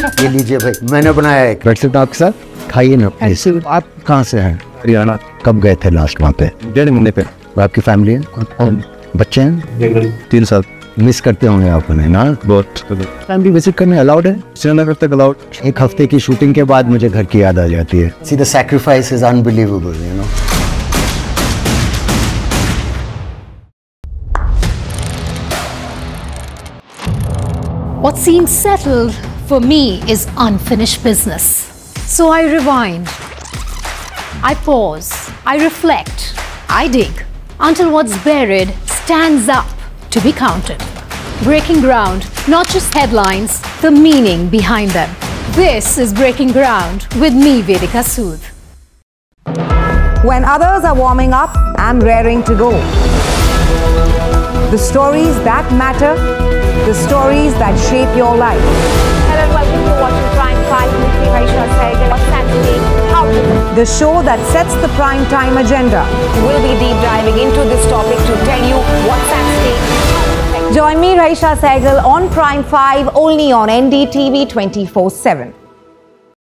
ये लीजिए भाई, मैंने बनाया है। बैठ सकता आपके साथ, खाइए ना। आप कहाँ से हैं? हरियाणा। कब गए थे लास्ट वहाँ पे? 1.5 महीने पे। आपकी फैमिली है? बच्चे हैं? 3 साल। मिस करते होंगे आप उन्हें ना? बहुत। फैमिली विजिट करने अलाउड है? श्रीनगर तक अलाउड। एक हफ्ते की शूटिंग के बाद मुझे घर की याद आ जाती है। See, the sacrifice is unbelievable, you know. What seems settled for me is unfinished business. So I rewind, I pause, I reflect, I dig until what's buried stands up to be counted. Breaking ground, not just headlines, the meaning behind them. This is Breaking Ground with me, Vedika Sood. When others are warming up, I'm raring to go. The stories that matter, the stories that shape your life. Hello and welcome to watching Prime 5 with me, Raisha Sehgal. What's happening? How to? The show that sets the prime time agenda. We'll be deep diving into this topic to tell you what's at stake. Join me, Raisha Sehgal, on Prime 5, only on NDTV 24/7.